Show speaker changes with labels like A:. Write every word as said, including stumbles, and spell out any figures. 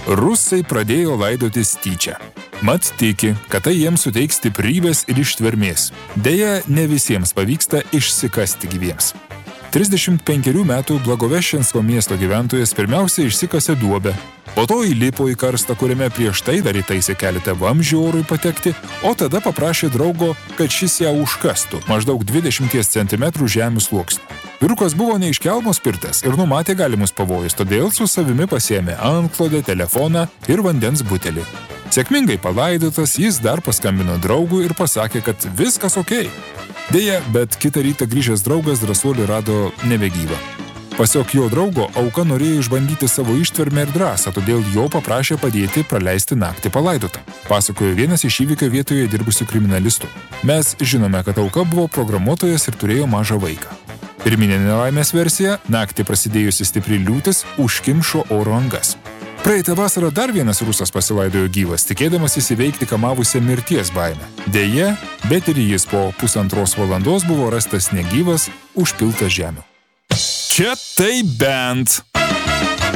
A: Rusai pradėjo laidotis tyčia. Mat tiki, kad tai jiems suteiks stiprybės ir ištvermės. Deja, ne visiems pavyksta išsikasti gyviems. trisdešimt penkerių metų Blagoveščensko miesto gyventojas pirmiausia išsikasė duobę, po to įlipo į karstą, kuriame prieš tai dar įtaisė keletą vamzdžių orui patekti, o tada paprašė draugo, kad šis ją užkastų maždaug dvidešimt centimetrų žemių sluoksniu. Vyrukas buvo ne iš kelmo spirtas ir numatė galimus pavojus, todėl su savimi pasiėmė antklodę, telefoną ir vandens butelį. Sėkmingai palaidotas, jis dar paskambino draugui ir pasakė, kad viskas okei. Deja, bet kitą rytą grįžęs draugas drąsuolį rado nebegyvą. Pasak jo draugo, auka norėjo išbandyti savo ištvermę ir drąsą, todėl jo paprašė padėti praleisti naktį palaidotą. Pasakojo vienas iš įvykio vietoje dirbusių kriminalistų. Mes žinome, kad auka buvo programuotojas ir turėjo mažą vaiką. Pirminė nelaimės versija, naktį prasidėjusi stipri liūtis, užkimšo oro angas. Praeitą vasarą dar vienas rusas pasilaidojo gyvas, tikėdamas įveikti kamavusią mirties baimę. Deja, bet ir jis po pusantros valandos buvo rastas negyvas, užpiltas žemių. Čia tai bent.